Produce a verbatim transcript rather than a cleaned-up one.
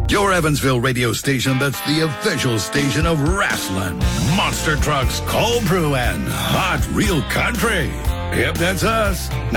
Your Evansville radio station that's the official station of wrestling, monster trucks, cold brew, and hot real country. Yep, that's us.